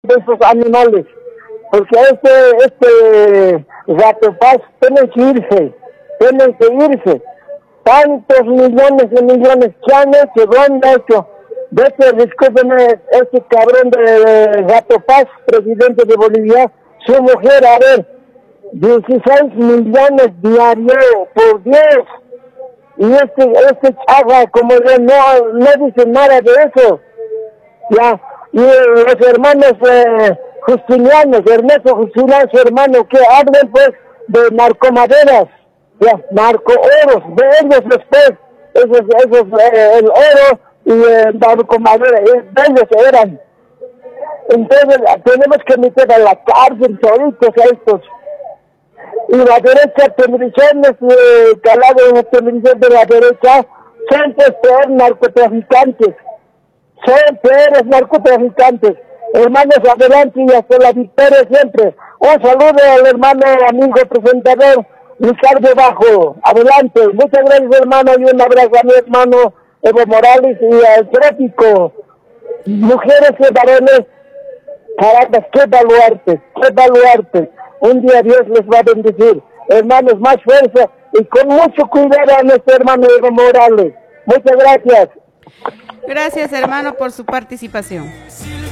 de esos animales, porque este ratopaz tienen que irse. Tantos millones y millones que han hecho, lo han hecho. Discúlpeme, este cabrón de Ratopaz, presidente de Bolivia, su mujer, a ver, 16 millones diarios, por Dios. Y este chava, como yo, no dice nada de eso. Ya, y los hermanos Justinianos, Ernesto Justiniano, su hermano, que hablan pues de narcomaderas, ya, narcooros, de ellos después, el oro y narcomadera, de ellos eran. Entonces tenemos que meter a la cárcel toditos a estos. Y la derecha, televisiones, calado en la televisión de la derecha, son pues peor narcotraficantes. Son peores narcotraficantes. Hermanos, adelante y hasta la victoria siempre. Un saludo al hermano, amigo, presentador, Ricardo Bajo. Adelante. Muchas gracias, hermano, y un abrazo a mi hermano Evo Morales y al trópico. Mujeres y varones, caracas, qué baluarte. Un día Dios les va a bendecir. Hermanos, más fuerza y con mucho cuidado a nuestro hermano Evo Morales. Muchas gracias. Gracias, hermano, por su participación.